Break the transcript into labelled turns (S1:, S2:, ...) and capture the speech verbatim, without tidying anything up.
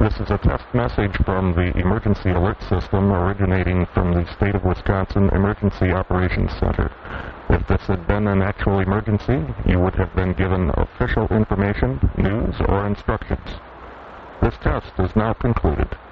S1: This is a test message from the Emergency Alert System originating from the State of Wisconsin Emergency Operations Center. If this had been an actual emergency, you would have been given official information, news, or instructions. This test is now concluded.